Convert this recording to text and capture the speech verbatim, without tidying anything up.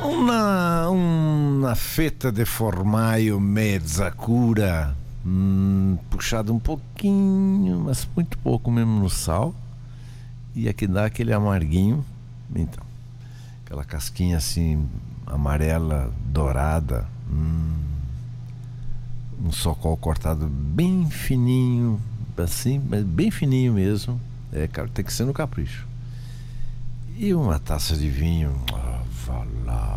Una, una fetta de formaio mezza cura, hum, puxado um pouquinho, mas muito pouco mesmo no sal. E aqui dá aquele amarguinho. Então, aquela casquinha assim, amarela, dourada. Hum, um socol cortado bem fininho, assim, mas bem fininho mesmo. É, cara, tem que ser no capricho. E uma taça de vinho. Ah, vá lá.